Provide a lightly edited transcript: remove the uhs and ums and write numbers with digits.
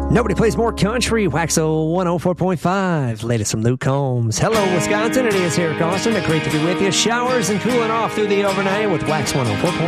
Nobody plays more country. Waxo 104.5. Latest from Luke Combs. Hello, Wisconsin. It is Eric Austin. Great to be with you. Showers and cooling off through the overnight with Wax 104.5.